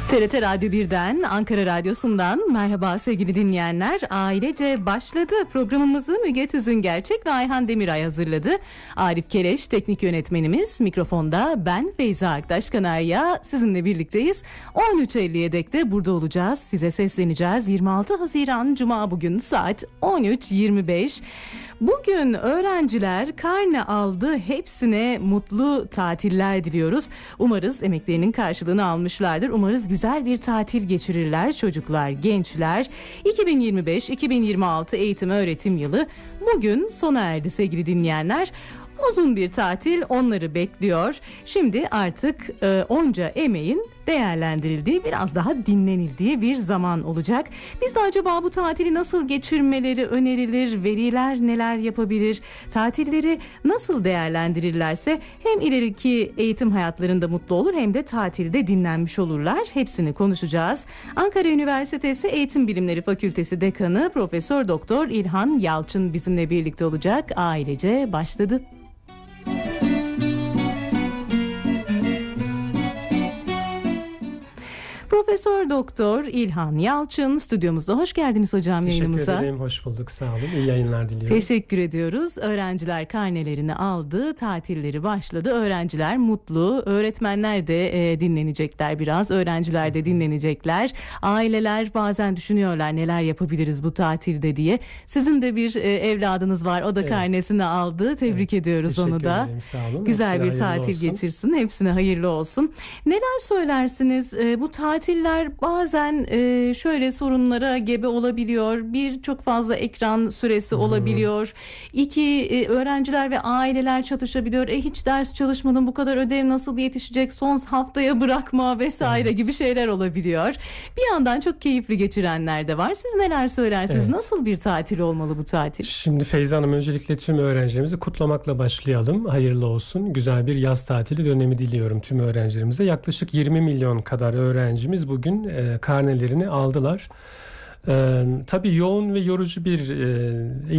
TRT Radyo 1'den, Ankara Radyosu'ndan merhaba sevgili dinleyenler. Ailece başladı. Programımızı Müge Tüzüngerçek ve Ayhan Demiray hazırladı. Arif Keleş teknik yönetmenimiz, mikrofonda ben Feyza Aktaş Kanarya sizinle birlikteyiz. 13.50'ye dek de burada olacağız. Size sesleneceğiz. 26 Haziran Cuma bugün saat 13.25. Bugün öğrenciler karne aldı. Hepsine mutlu tatiller diliyoruz. Umarız emeklerinin karşılığını almışlardır. Umarız güzel bir tatil geçirirler çocuklar, gençler. 2025-2026 eğitim öğretim yılı bugün sona erdi sevgili dinleyenler. Uzun bir tatil onları bekliyor. Şimdi artık onca emeğin değerlendirildiği, biraz daha dinlenildiği bir zaman olacak. Biz de acaba bu tatili nasıl geçirmeleri önerilir, veliler neler yapabilir, tatilleri nasıl değerlendirirlerse hem ileriki eğitim hayatlarında mutlu olur hem de tatilde dinlenmiş olurlar. Hepsini konuşacağız. Ankara Üniversitesi Eğitim Bilimleri Fakültesi Dekanı Profesör Doktor İlhan Yalçın bizimle birlikte olacak. Ailece başladı. Profesör Doktor İlhan Yalçın stüdyomuzda. Hoş geldiniz hocam yayınımıza. Teşekkür ederim. Hoş bulduk. Sağ olun. İyi yayınlar diliyorum. Teşekkür ediyoruz. Öğrenciler karnelerini aldı. Tatilleri başladı. Öğrenciler mutlu. Öğretmenler de dinlenecekler biraz. Öğrenciler de dinlenecekler. Aileler bazen düşünüyorlar neler yapabiliriz bu tatilde diye. Sizin de bir evladınız var. O da karnesini aldı. Tebrik ediyoruz onu da. Teşekkür ederim. Sağ olun. Güzel bir tatil geçirsin. Hepsine hayırlı olsun. Neler söylersiniz? Bu tatiller bazen şöyle sorunlara gebe olabiliyor. Bir, çok fazla ekran süresi olabiliyor. İki, öğrenciler ve aileler çatışabiliyor. Hiç ders çalışmadım, bu kadar ödev nasıl yetişecek, son haftaya bırakma vesaire gibi şeyler olabiliyor. Bir yandan çok keyifli geçirenler de var. Siz neler söylersiniz? Nasıl bir tatil olmalı bu tatil? Şimdi Feyza Hanım, öncelikle tüm öğrencilerimizi kutlamakla başlayalım. Hayırlı olsun. Güzel bir yaz tatili dönemi diliyorum tüm öğrencilerimize. Yaklaşık 20 milyon kadar öğrencimiz bugün karnelerini aldılar. Tabii yoğun ve yorucu bir